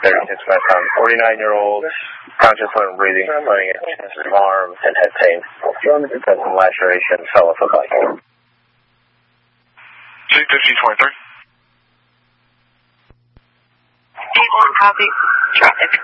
36 49-year-old, conscious when breathing, running at his arms and head pain. Had some laceration, fell off a bike. 250-23. 8-1 copy. Traffic.